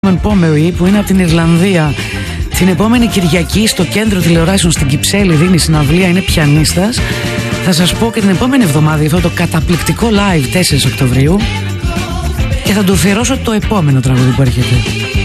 Pomeroy, που είναι από την Ιρλανδία. Την επόμενη Κυριακή στο κέντρο τηλεοράσεων στην Κυψέλη δίνει συναυλία, είναι πιανίστας. Θα σας πω και την επόμενη εβδομάδα για αυτό το καταπληκτικό live 4 Οκτωβρίου και θα του αφιερώσω το επόμενο τραγούδι που έρχεται.